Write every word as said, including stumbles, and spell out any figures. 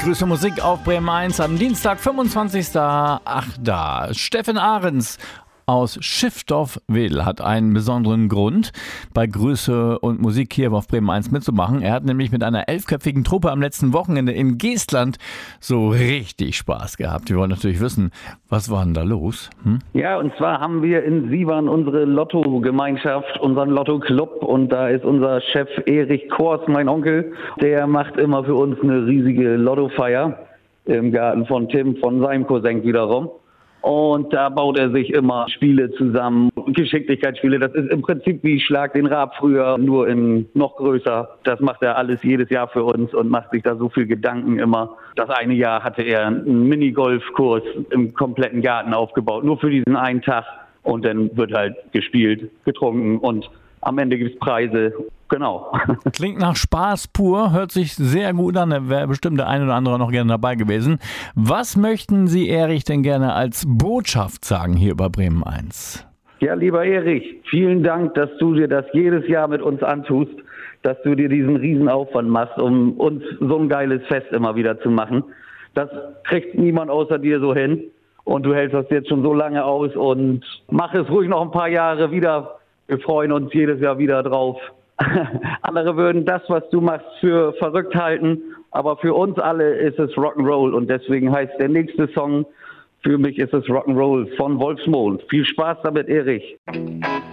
Grüße Musik auf Bremen eins am Dienstag, fünfundzwanzigsten achten Steffen Ahrens aus Schiffdorf-Wedel hat einen besonderen Grund, bei Grüße und Musik hier auf Bremen eins mitzumachen. Er hat nämlich mit einer elfköpfigen Truppe am letzten Wochenende in Geestland so richtig Spaß gehabt. Wir wollen natürlich wissen, was war denn da los? Hm? Ja, und zwar haben wir in Sievern unsere Lotto-Gemeinschaft, unseren Lotto-Club, und da ist unser Chef Erich Kors, mein Onkel, der macht immer für uns eine riesige Lottofeier im Garten von Tim, von seinem Cousin wiederum. Und da baut er sich immer Spiele zusammen, Geschicklichkeitsspiele. Das ist im Prinzip wie Schlag den Raab früher, nur in noch größer. Das macht er alles jedes Jahr für uns und macht sich da so viel Gedanken immer. Das eine Jahr hatte er einen Minigolfkurs im kompletten Garten aufgebaut, nur für diesen einen Tag. Und dann wird halt gespielt, getrunken und am Ende gibt es Preise. Genau. Klingt nach Spaß pur, hört sich sehr gut an. Da wäre bestimmt der ein oder andere noch gerne dabei gewesen. Was möchten Sie, Erich, denn gerne als Botschaft sagen hier über Bremen eins? Ja, lieber Erich, vielen Dank, dass du dir das jedes Jahr mit uns antust, dass du dir diesen Riesenaufwand machst, um uns so ein geiles Fest immer wieder zu machen. Das kriegt niemand außer dir so hin. Und du hältst das jetzt schon so lange aus und mach es ruhig noch ein paar Jahre wieder. Wir freuen uns jedes Jahr wieder drauf. Andere würden das, was du machst, für verrückt halten, aber für uns alle ist es Rock'n'Roll und deswegen heißt der nächste Song, für mich ist es Rock'n'Roll von Wolfsmond. Viel Spaß damit, Erich.